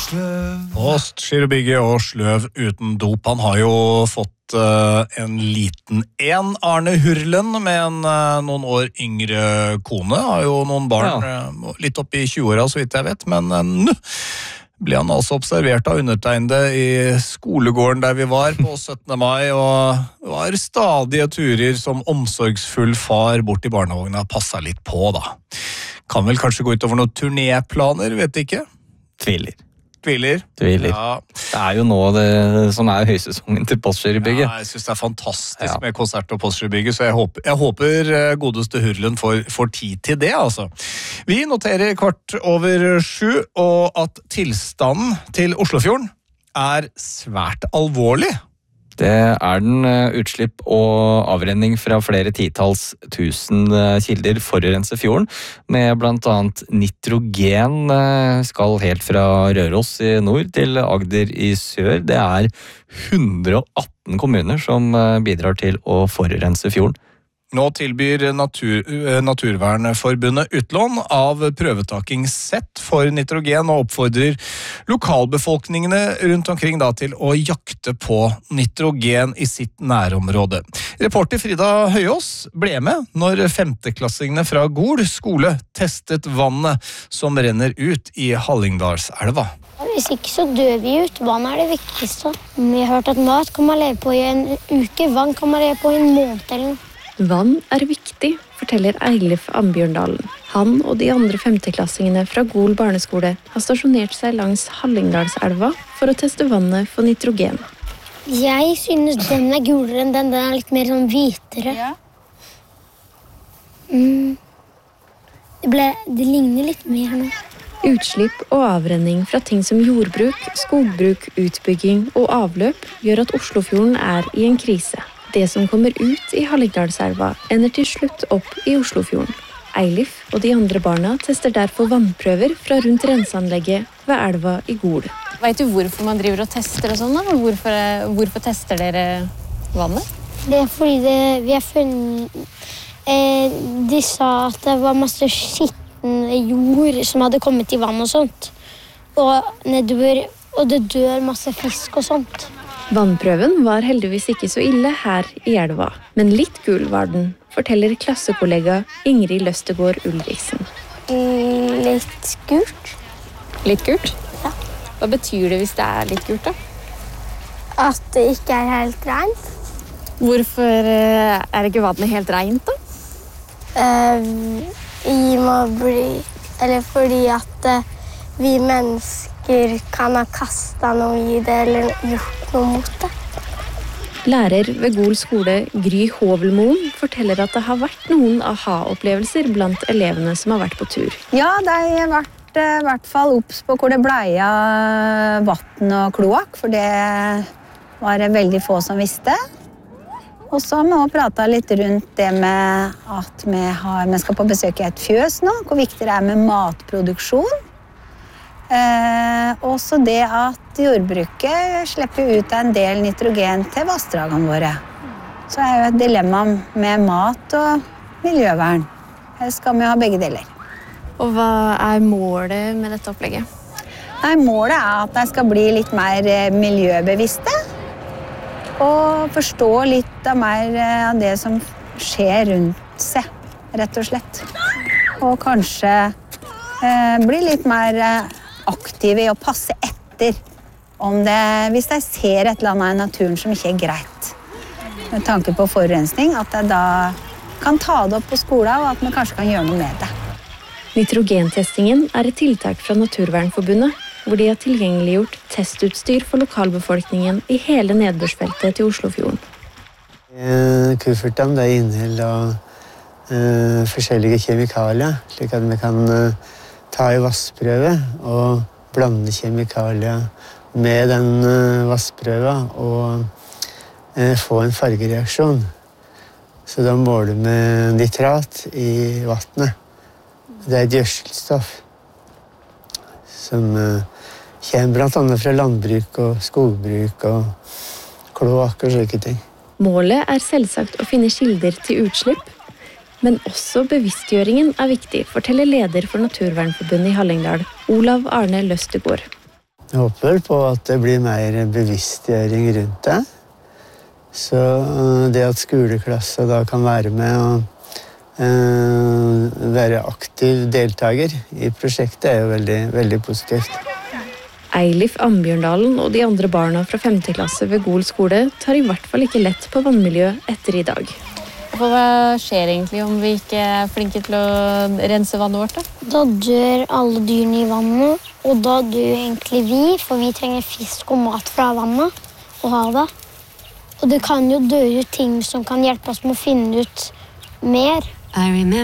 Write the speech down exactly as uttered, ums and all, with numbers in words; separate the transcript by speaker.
Speaker 1: Sløv.
Speaker 2: Post, Skirrebygget og Sløv uten dop. Han har jo fått uh, en liten en. Arne Hurlen med en uh, noen år yngre kone. Har jo noen barn ja. uh, litt opp i tjueåra, så vidt jeg vet. Men uh, nå ble han altså observert av undertegnede i skolegården der vi var på syttende mai, og var stadige turer som omsorgsfull far bort i barnevogna. Passet litt på, da. Kan vel kanskje gå utover noen turnéplaner, vet ikke?
Speaker 3: Tviler.
Speaker 2: Tviler.
Speaker 3: Tviler.
Speaker 2: Ja.
Speaker 3: Det er jo nå det som er høysesongen til Postgirobygget.
Speaker 2: Ja, jeg synes det er fantastisk
Speaker 3: ja.
Speaker 2: med konsert og Postgirobygget, så jeg håper, jeg håper godeste Hurlen får, får tid til det, altså. Vi noterer kvart over sju, og at tilstanden til Oslofjorden er svært alvorlig.
Speaker 3: Det er den. Utslipp og avrenning fra flere titalls tusen kilder forurenser fjorden, med blant annet nitrogen skal helt fra Røros i nord til Agder i sør. Det er hundre og atten kommuner som bidrar til å forurense fjorden.
Speaker 2: Nå tilbyr Natur, Naturvernforbundet utlån av prøvetakingssett for nitrogen og oppfordrer lokalbefolkningene rundt omkring da til å jakte på nitrogen i sitt nærområde. Reporter Frida Høyås ble med når femteklassingene fra Gol skole testet vannet som renner ut i Hallingdalselva.
Speaker 4: Hvis ikke så dør vi ut. Vann er det viktigste. Vi har hørt at mat kan man leve på i en uke, vann kan man leve på i en måned eller noe.
Speaker 5: Vann er viktig, forteller Eilif Ambjørndalen. Han og de andre femteklassingene fra Gol barneskole har stasjonert seg langs Hallingdalselva for å teste vannet for nitrogen.
Speaker 4: Jeg synes den er gulere enn den, den er litt mer sånn hvitere. Ja. Mm. Det, ble, det ligner litt mer nå.
Speaker 5: Utslipp og avrenning fra ting som jordbruk, skogbruk, utbygging og avløp gjør at Oslofjorden er i en krise. Det som kommer ut i Hallingdalselva ender til slutt opp i Oslofjorden. Eilif og de andre barna tester derfor vannprøver fra rundt renseanlegget ved elva i Gol.
Speaker 6: Vet du hvorfor man driver og tester og sånn da? Hvorfor, hvorfor tester dere vannet?
Speaker 4: Det er fordi det, vi har funnet... Eh, de sa at det var masse skitten jord som hadde kommet i vann og sånt. Og, nedover, og det dør masse fisk og sånt.
Speaker 5: Vannprøven var heldigvis ikke så ille her i elva, men litt gul var den, forteller klassekollega Ingrid Løstegård Ulriksen.
Speaker 4: Litt gult.
Speaker 6: Litt gult?
Speaker 4: Ja.
Speaker 6: Hva betyr det hvis det er litt gult da?
Speaker 4: At det ikke er helt rent.
Speaker 6: Hvorfor er ikke vannet helt rent da?
Speaker 4: Uh, vi må bli, eller fordi at uh, vi mennesker kan ha kastet noe i det eller gjort noe mot det.
Speaker 5: Lærer ved Gol skole, Gry Hovelmoen, forteller at det har vært noen aha-opplevelser blant elevene som har vært på tur.
Speaker 7: Ja, det har vært i hvert fall opps på hvor det bleia vann og kloakk, for det var det veldig få som visste. Og så har vi også pratet litt rundt det med at vi, har, vi skal på besøk i et fjøs nå, hvor viktig det er med matproduksjon. Eh, også det at jordbruket slipper ut en del nitrogen til vassdragene våre. Så er jo et dilemma med mat og miljøvern. Her skal vi ha begge deler.
Speaker 6: Og hva er målet med dette opplegget?
Speaker 7: Nei, målet er at de skal bli litt mer miljøbevisste. Og forstå litt av mer av det som skjer rundt seg, rett og slett. Og kanskje eh, bli litt mer aktive i å passe etter om det, hvis de ser et eller annet i naturen som ikke er greit. Med tanke på forurensning, at de da kan ta det opp på skolen, og at vi kanskje kan gjøre noe med det.
Speaker 5: Nitrogentestingen er et tiltak fra Naturvernforbundet, hvor de har tilgjengeliggjort testutstyr for lokalbefolkningen i hele nedbørsfeltet til Oslofjorden.
Speaker 8: Kuffertene det inneholder uh, forskjellige kjemikalier, slik at vi kan uh, ta i vassprøve og blande kjemikalier med den uh, vassprøven og uh, få en fargereaksjon. Så da måler vi nitrat i vannet. Det er et gjødselstoff som uh, kommer blant annet fra landbruk og skogbruk og kloakk og slike ting.
Speaker 5: Målet er selvsagt å finne kilder til utslipp, men også bevisstgjøringen er viktig, forteller leder for Naturvernforbundet i Hallingdal, Olav Arne Løstegård.
Speaker 8: Jeg håper vel på at det blir mer bevisstgjøring rundt det. Så det at skoleklasse da kan være med og eh, være aktiv deltaker i prosjektet er jo veldig, veldig positivt.
Speaker 5: Eilif Ambjørndalen og de andre barna fra femte klasse ved Gol skole tar i hvert fall ikke lett på vannmiljø etter i dag.
Speaker 6: For hva skjer egentlig om vi ikke er flinke til å rense vannet vårt? Da,
Speaker 4: da dør alle dyrene i vannet, og da dør egentlig vi, for vi trenger fisk og mat fra vannet og havet. Og det kan jo dø ut ting som kan hjelpe oss med å finne ut mer.
Speaker 1: I remember